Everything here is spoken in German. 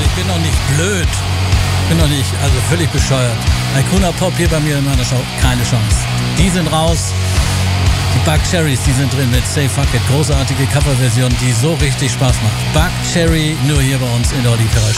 bin doch nicht blöd. Bin doch nicht, also völlig bescheuert. Icona Pop hier bei mir in meiner Show, keine Chance. Die sind raus. Die Bug Cherries, die sind drin mit Say Fuck It. Großartige Coverversion, die so richtig Spaß macht. Bug Cherry, nur hier bei uns in der Olli Ferrari Show.